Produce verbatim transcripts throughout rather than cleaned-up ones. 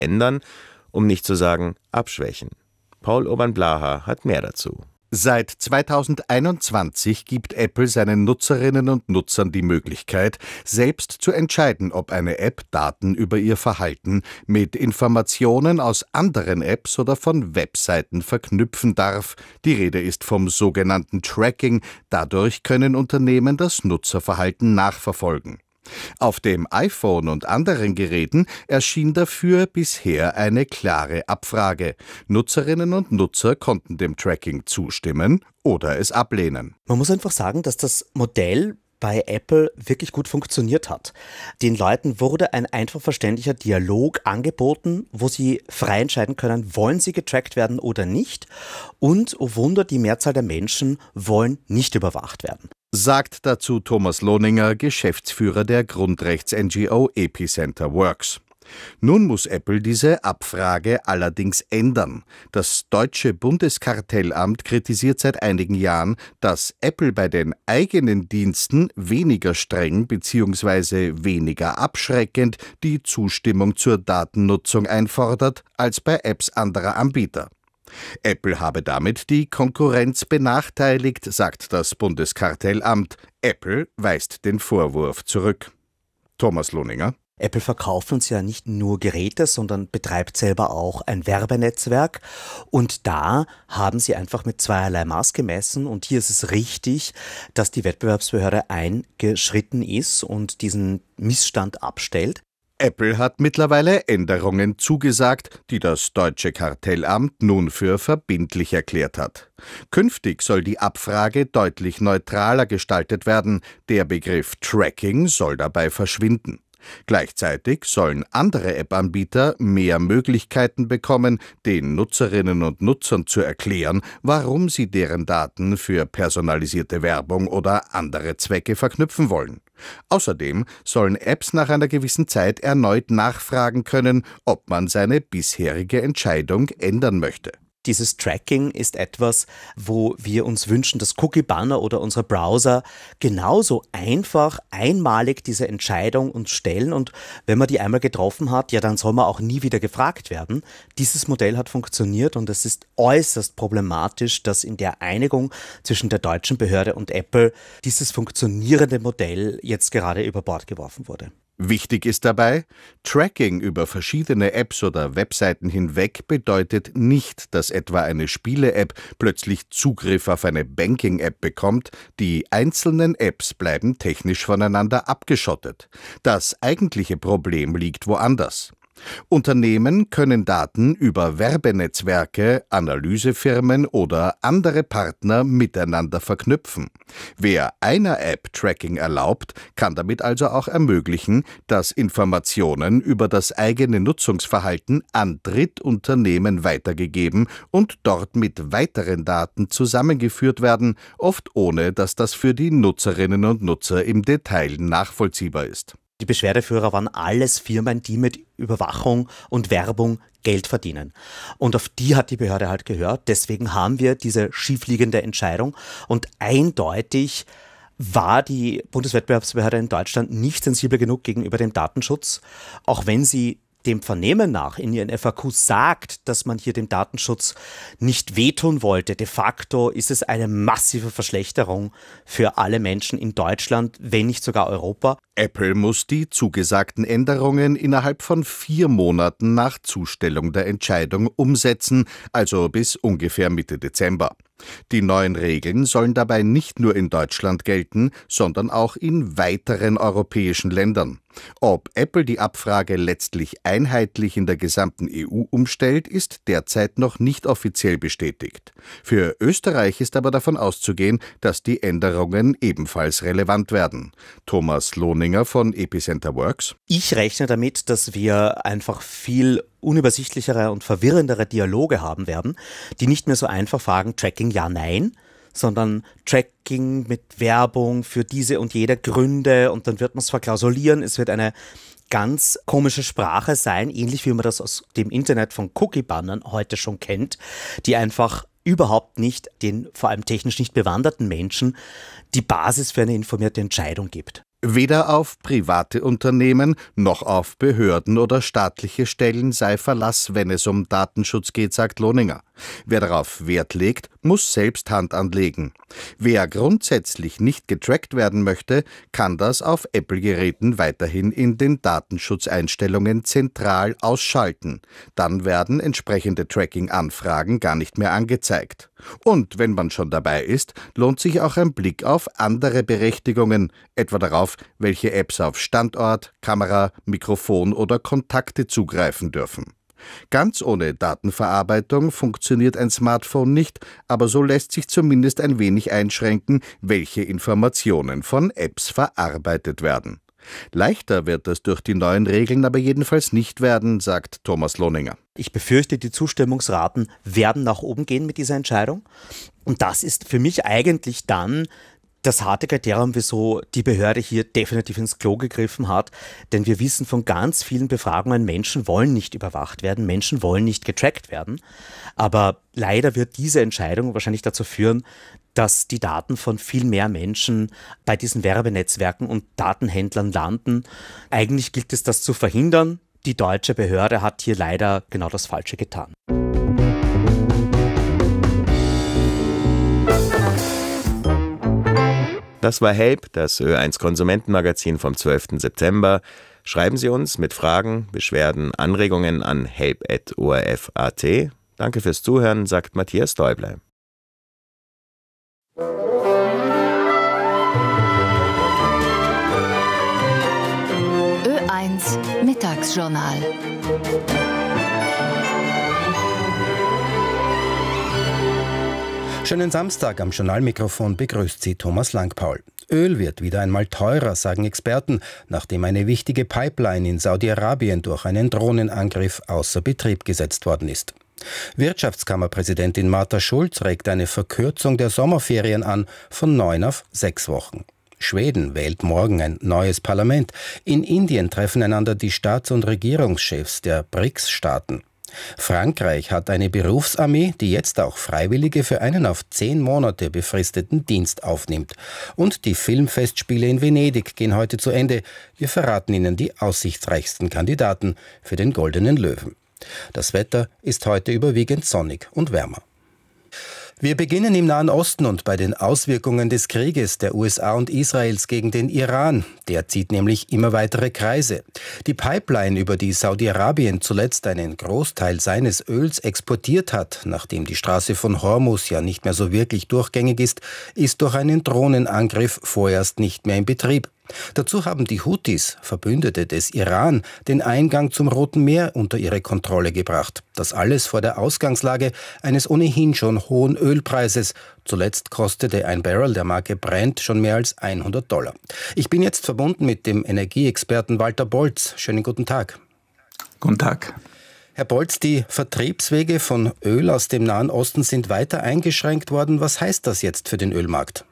ändern, um nicht zu sagen abschwächen. Paul Urban-Blaha hat mehr dazu. Seit zweitausendeinundzwanzig gibt Apple seinen Nutzerinnen und Nutzern die Möglichkeit, selbst zu entscheiden, ob eine App Daten über ihr Verhalten mit Informationen aus anderen Apps oder von Webseiten verknüpfen darf. Die Rede ist vom sogenannten Tracking. Dadurch können Unternehmen das Nutzerverhalten nachverfolgen. Auf dem iPhone und anderen Geräten erschien dafür bisher eine klare Abfrage. Nutzerinnen und Nutzer konnten dem Tracking zustimmen oder es ablehnen. Man muss einfach sagen, dass das Modell bei Apple wirklich gut funktioniert hat. Den Leuten wurde ein einfach verständlicher Dialog angeboten, wo sie frei entscheiden können, wollen sie getrackt werden oder nicht. Und, oh Wunder, die Mehrzahl der Menschen wollen nicht überwacht werden. Sagt dazu Thomas Lohninger, Geschäftsführer der Grundrechts-N G O Epicenter Works. Nun muss Apple diese Abfrage allerdings ändern. Das deutsche Bundeskartellamt kritisiert seit einigen Jahren, dass Apple bei den eigenen Diensten weniger streng bzw. weniger abschreckend die Zustimmung zur Datennutzung einfordert als bei Apps anderer Anbieter. Apple habe damit die Konkurrenz benachteiligt, sagt das Bundeskartellamt. Apple weist den Vorwurf zurück. Thomas Lohninger. Apple verkauft uns ja nicht nur Geräte, sondern betreibt selber auch ein Werbenetzwerk. Und da haben sie einfach mit zweierlei Maß gemessen. Und hier ist es richtig, dass die Wettbewerbsbehörde eingeschritten ist und diesen Missstand abstellt. Apple hat mittlerweile Änderungen zugesagt, die das deutsche Kartellamt nun für verbindlich erklärt hat. Künftig soll die Abfrage deutlich neutraler gestaltet werden. Der Begriff Tracking soll dabei verschwinden. Gleichzeitig sollen andere App-Anbieter mehr Möglichkeiten bekommen, den Nutzerinnen und Nutzern zu erklären, warum sie deren Daten für personalisierte Werbung oder andere Zwecke verknüpfen wollen. Außerdem sollen Apps nach einer gewissen Zeit erneut nachfragen können, ob man seine bisherige Entscheidung ändern möchte. Dieses Tracking ist etwas, wo wir uns wünschen, dass Cookie-Banner oder unsere Browser genauso einfach einmalig diese Entscheidung uns stellen und wenn man die einmal getroffen hat, ja, dann soll man auch nie wieder gefragt werden. Dieses Modell hat funktioniert und es ist äußerst problematisch, dass in der Einigung zwischen der deutschen Behörde und Apple dieses funktionierende Modell jetzt gerade über Bord geworfen wurde. Wichtig ist dabei, Tracking über verschiedene Apps oder Webseiten hinweg bedeutet nicht, dass etwa eine Spiele-App plötzlich Zugriff auf eine Banking-App bekommt. Die einzelnen Apps bleiben technisch voneinander abgeschottet. Das eigentliche Problem liegt woanders. Unternehmen können Daten über Werbenetzwerke, Analysefirmen oder andere Partner miteinander verknüpfen. Wer einer App Tracking erlaubt, kann damit also auch ermöglichen, dass Informationen über das eigene Nutzungsverhalten an Drittunternehmen weitergegeben und dort mit weiteren Daten zusammengeführt werden, oft ohne dass das für die Nutzerinnen und Nutzer im Detail nachvollziehbar ist. Die Beschwerdeführer waren alles Firmen, die mit Überwachung und Werbung Geld verdienen. Und auf die hat die Behörde halt gehört. Deswegen haben wir diese schiefliegende Entscheidung. Und eindeutig war die Bundeswettbewerbsbehörde in Deutschland nicht sensibel genug gegenüber dem Datenschutz, auch wenn sie dem Vernehmen nach in ihren F A Qs sagt, dass man hier dem Datenschutz nicht wehtun wollte. De facto ist es eine massive Verschlechterung für alle Menschen in Deutschland, wenn nicht sogar Europa. Apple muss die zugesagten Änderungen innerhalb von vier Monaten nach Zustellung der Entscheidung umsetzen, also bis ungefähr Mitte Dezember. Die neuen Regeln sollen dabei nicht nur in Deutschland gelten, sondern auch in weiteren europäischen Ländern. Ob Apple die Abfrage letztlich einheitlich in der gesamten E U umstellt, ist derzeit noch nicht offiziell bestätigt. Für Österreich ist aber davon auszugehen, dass die Änderungen ebenfalls relevant werden. Thomas Lohninger von Epicenter Works. Ich rechne damit, dass wir einfach viel unübersichtlichere und verwirrendere Dialoge haben werden, die nicht mehr so einfach fragen, Tracking ja, nein, sondern Tracking mit Werbung für diese und jede Gründe und dann wird man es verklausulieren. Es wird eine ganz komische Sprache sein, ähnlich wie man das aus dem Internet von Cookie-Bannern heute schon kennt, die einfach überhaupt nicht den vor allem technisch nicht bewanderten Menschen die Basis für eine informierte Entscheidung gibt. Weder auf private Unternehmen noch auf Behörden oder staatliche Stellen sei Verlass, wenn es um Datenschutz geht, sagt Loninger. Wer darauf Wert legt, muss selbst Hand anlegen. Wer grundsätzlich nicht getrackt werden möchte, kann das auf Apple-Geräten weiterhin in den Datenschutzeinstellungen zentral ausschalten. Dann werden entsprechende Tracking-Anfragen gar nicht mehr angezeigt. Und wenn man schon dabei ist, lohnt sich auch ein Blick auf andere Berechtigungen, etwa darauf, welche Apps auf Standort, Kamera, Mikrofon oder Kontakte zugreifen dürfen. Ganz ohne Datenverarbeitung funktioniert ein Smartphone nicht, aber so lässt sich zumindest ein wenig einschränken, welche Informationen von Apps verarbeitet werden. Leichter wird das durch die neuen Regeln aber jedenfalls nicht werden, sagt Thomas Loninger. Ich befürchte, die Zustimmungsraten werden nach oben gehen mit dieser Entscheidung. Und das ist für mich eigentlich dann das harte Kriterium, wieso die Behörde hier definitiv ins Klo gegriffen hat. Denn wir wissen von ganz vielen Befragungen, Menschen wollen nicht überwacht werden, Menschen wollen nicht getrackt werden. Aber leider wird diese Entscheidung wahrscheinlich dazu führen, dass die Daten von viel mehr Menschen bei diesen Werbenetzwerken und Datenhändlern landen. Eigentlich gilt es, das zu verhindern. Die deutsche Behörde hat hier leider genau das Falsche getan. Das war Help, das Ö eins Konsumentenmagazin vom zwölften September. Schreiben Sie uns mit Fragen, Beschwerden, Anregungen an help at o r f punkt a t. Danke fürs Zuhören, sagt Matthias Däubler. Ö eins Mittagsjournal. Schönen Samstag, am Journalmikrofon begrüßt Sie Thomas Langpaul. Öl wird wieder einmal teurer, sagen Experten, nachdem eine wichtige Pipeline in Saudi-Arabien durch einen Drohnenangriff außer Betrieb gesetzt worden ist. Wirtschaftskammerpräsidentin Martha Schulz regt eine Verkürzung der Sommerferien an von neun auf sechs Wochen. Schweden wählt morgen ein neues Parlament. In Indien treffen einander die Staats- und Regierungschefs der B R I C S-Staaten. Frankreich hat eine Berufsarmee, die jetzt auch Freiwillige für einen auf zehn Monate befristeten Dienst aufnimmt. Und die Filmfestspiele in Venedig gehen heute zu Ende. Wir verraten Ihnen die aussichtsreichsten Kandidaten für den Goldenen Löwen. Das Wetter ist heute überwiegend sonnig und wärmer. Wir beginnen im Nahen Osten und bei den Auswirkungen des Krieges der U S A und Israels gegen den Iran. Der zieht nämlich immer weitere Kreise. Die Pipeline, über die Saudi-Arabien zuletzt einen Großteil seines Öls exportiert hat, nachdem die Straße von Hormuz ja nicht mehr so wirklich durchgängig ist, ist durch einen Drohnenangriff vorerst nicht mehr in Betrieb. Dazu haben die Houthis, Verbündete des Iran, den Eingang zum Roten Meer unter ihre Kontrolle gebracht. Das alles vor der Ausgangslage eines ohnehin schon hohen Ölpreises. Zuletzt kostete ein Barrel der Marke Brent schon mehr als hundert Dollar. Ich bin jetzt verbunden mit dem Energieexperten Walter Bolz. Schönen guten Tag. Guten Tag. Herr Bolz, die Vertriebswege von Öl aus dem Nahen Osten sind weiter eingeschränkt worden. Was heißt das jetzt für den Ölmarkt?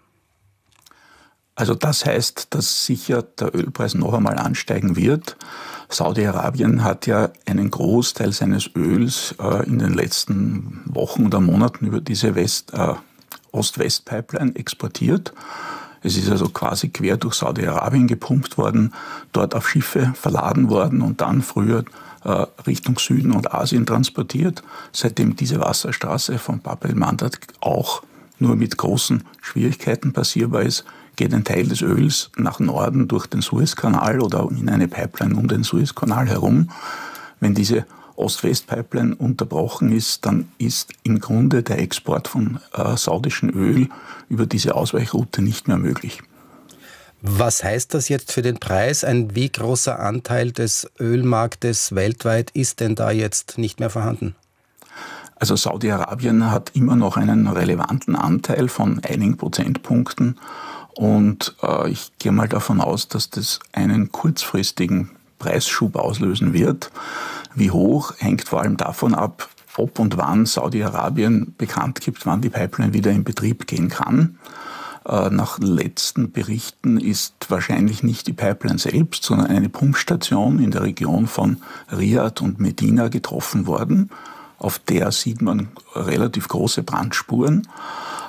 Also das heißt, dass sicher der Ölpreis noch einmal ansteigen wird. Saudi-Arabien hat ja einen Großteil seines Öls äh, in den letzten Wochen oder Monaten über diese West, äh, Ost-West-Pipeline exportiert. Es ist also quasi quer durch Saudi-Arabien gepumpt worden, dort auf Schiffe verladen worden und dann früher äh, Richtung Süden und Asien transportiert. Seitdem diese Wasserstraße von Bab el-Mandab auch nur mit großen Schwierigkeiten passierbar ist, geht ein Teil des Öls nach Norden durch den Suezkanal oder in eine Pipeline um den Suezkanal herum. Wenn diese Ost-West-Pipeline unterbrochen ist, dann ist im Grunde der Export von äh, saudischem Öl über diese Ausweichroute nicht mehr möglich. Was heißt das jetzt für den Preis? Ein wie großer Anteil des Ölmarktes weltweit ist denn da jetzt nicht mehr vorhanden? Also Saudi-Arabien hat immer noch einen relevanten Anteil von einigen Prozentpunkten. Und äh, ich gehe mal davon aus, dass das einen kurzfristigen Preisschub auslösen wird. Wie hoch, hängt vor allem davon ab, ob und wann Saudi-Arabien bekannt gibt, wann die Pipeline wieder in Betrieb gehen kann. Äh, nach letzten Berichten ist wahrscheinlich nicht die Pipeline selbst, sondern eine Pumpstation in der Region von Riyadh und Medina getroffen worden. Auf der sieht man relativ große Brandspuren.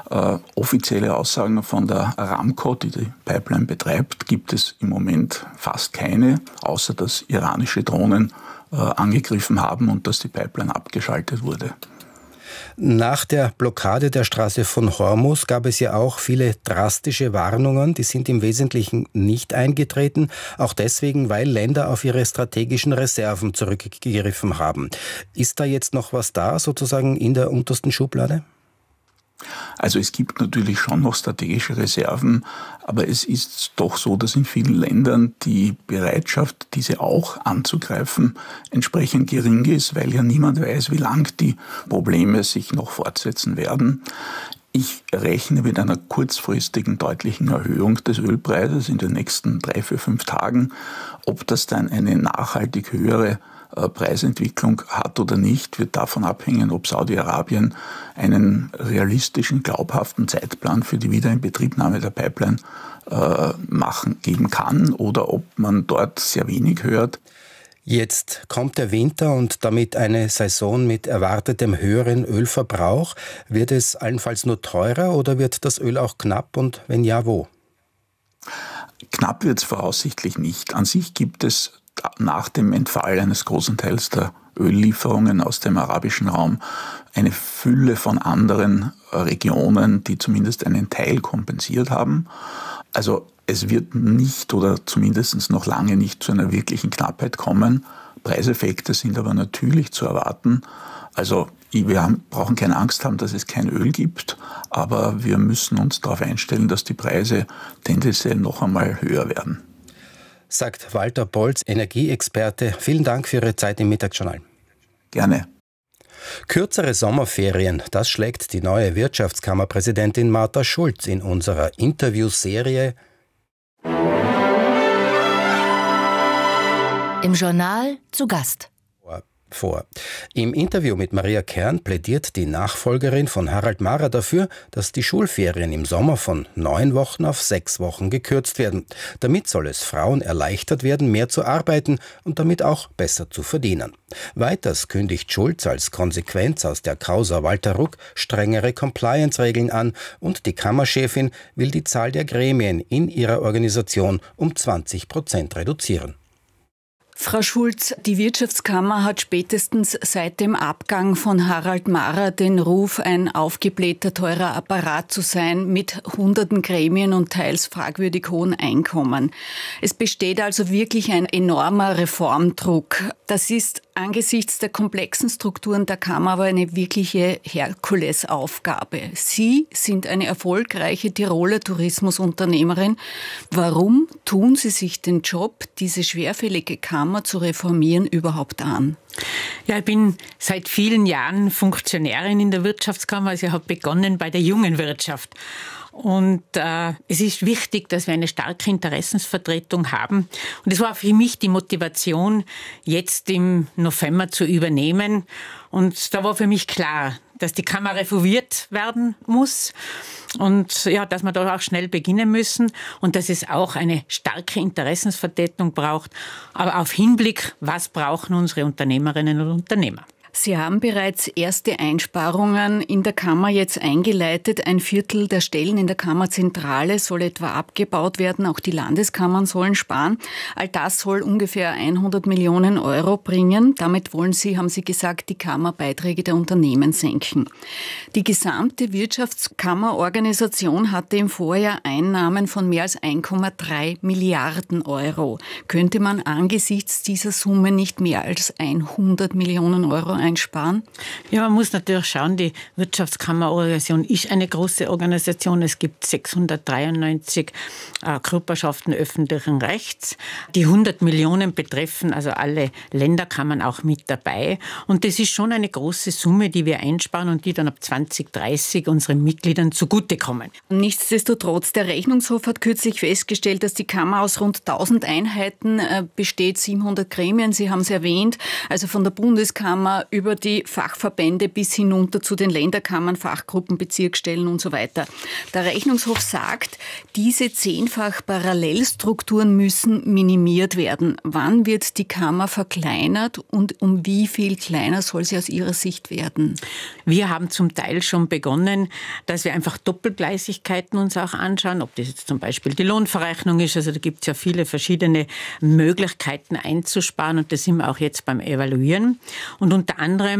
Äh, offizielle Aussagen von der Aramco, die die Pipeline betreibt, gibt es im Moment fast keine, außer dass iranische Drohnen äh, angegriffen haben und dass die Pipeline abgeschaltet wurde. Nach der Blockade der Straße von Hormuz gab es ja auch viele drastische Warnungen. Die sind im Wesentlichen nicht eingetreten. Auch deswegen, weil Länder auf ihre strategischen Reserven zurückgegriffen haben. Ist da jetzt noch was da, sozusagen in der untersten Schublade? Also es gibt natürlich schon noch strategische Reserven, aber es ist doch so, dass in vielen Ländern die Bereitschaft, diese auch anzugreifen, entsprechend gering ist, weil ja niemand weiß, wie lang die Probleme sich noch fortsetzen werden. Ich rechne mit einer kurzfristigen deutlichen Erhöhung des Ölpreises in den nächsten drei, vier, fünf Tagen. Ob das dann eine nachhaltig höhere Preisentwicklung hat oder nicht, wird davon abhängen, ob Saudi-Arabien einen realistischen, glaubhaften Zeitplan für die Wiederinbetriebnahme der Pipeline äh, machen, geben kann oder ob man dort sehr wenig hört. Jetzt kommt der Winter und damit eine Saison mit erwartetem höheren Ölverbrauch. Wird es allenfalls nur teurer oder wird das Öl auch knapp und wenn ja, wo? Knapp wird es voraussichtlich nicht. An sich gibt es nach dem Entfall eines großen Teils der Öllieferungen aus dem arabischen Raum eine Fülle von anderen Regionen, die zumindest einen Teil kompensiert haben. Also es wird nicht oder zumindest noch lange nicht zu einer wirklichen Knappheit kommen. Preiseffekte sind aber natürlich zu erwarten. Also wir haben, brauchen keine Angst haben, dass es kein Öl gibt, aber wir müssen uns darauf einstellen, dass die Preise tendenziell noch einmal höher werden. Sagt Walter Bolz, Energieexperte. Vielen Dank für Ihre Zeit im Mittagsjournal. Gerne. Kürzere Sommerferien, das schlägt die neue Wirtschaftskammerpräsidentin Martha Schulz in unserer Interviewserie Im Journal zu Gast. vor. Im Interview mit Maria Kern plädiert die Nachfolgerin von Harald Mahrer dafür, dass die Schulferien im Sommer von neun Wochen auf sechs Wochen gekürzt werden. Damit soll es Frauen erleichtert werden, mehr zu arbeiten und damit auch besser zu verdienen. Weiters kündigt Schulz als Konsequenz aus der Causa Walter Ruck strengere Compliance-Regeln an und die Kammerchefin will die Zahl der Gremien in ihrer Organisation um zwanzig Prozent reduzieren. Frau Schulz, die Wirtschaftskammer hat spätestens seit dem Abgang von Harald Mahrer den Ruf, ein aufgeblähter, teurer Apparat zu sein mit hunderten Gremien und teils fragwürdig hohen Einkommen. Es besteht also wirklich ein enormer Reformdruck. Das ist angesichts der komplexen Strukturen der Kammer aber eine wirkliche Herkulesaufgabe. Sie sind eine erfolgreiche Tiroler Tourismusunternehmerin. Warum tun Sie sich den Job, diese schwerfällige Kammer zu reformieren, überhaupt an? Ja, ich bin seit vielen Jahren Funktionärin in der Wirtschaftskammer. Also ich habe begonnen bei der jungen Wirtschaft. Und äh, es ist wichtig, dass wir eine starke Interessensvertretung haben. Und es war für mich die Motivation, jetzt im November zu übernehmen. Und da war für mich klar, dass die Kammer reformiert werden muss und ja, dass wir da auch schnell beginnen müssen und dass es auch eine starke Interessensvertretung braucht, aber auf Hinblick, was brauchen unsere Unternehmerinnen und Unternehmer. Sie haben bereits erste Einsparungen in der Kammer jetzt eingeleitet. Ein Viertel der Stellen in der Kammerzentrale soll etwa abgebaut werden. Auch die Landeskammern sollen sparen. All das soll ungefähr hundert Millionen Euro bringen. Damit wollen Sie, haben Sie gesagt, die Kammerbeiträge der Unternehmen senken. Die gesamte Wirtschaftskammerorganisation hatte im Vorjahr Einnahmen von mehr als ein Komma drei Milliarden Euro. Könnte man angesichts dieser Summe nicht mehr als hundert Millionen Euro einsparen? Ja, man muss natürlich schauen, die Wirtschaftskammerorganisation ist eine große Organisation. Es gibt sechshundertdreiundneunzig äh, Körperschaften öffentlichen Rechts. Die hundert Millionen betreffen also alle Länderkammern auch mit dabei. Und das ist schon eine große Summe, die wir einsparen und die dann ab zwanzig dreißig unseren Mitgliedern zugutekommen. Nichtsdestotrotz, der Rechnungshof hat kürzlich festgestellt, dass die Kammer aus rund tausend Einheiten äh, besteht, siebenhundert Gremien, Sie haben es erwähnt, also von der Bundeskammer über die Fachverbände bis hinunter zu den Länderkammern, Fachgruppen, Bezirksstellen und so weiter. Der Rechnungshof sagt, diese zehnfach Parallelstrukturen müssen minimiert werden. Wann wird die Kammer verkleinert und um wie viel kleiner soll sie aus Ihrer Sicht werden? Wir haben zum Teil schon begonnen, dass wir einfach Doppelgleisigkeiten uns auch anschauen, ob das jetzt zum Beispiel die Lohnverrechnung ist. Also da gibt es ja viele verschiedene Möglichkeiten einzusparen und das sind wir auch jetzt beim Evaluieren. Und unter anderem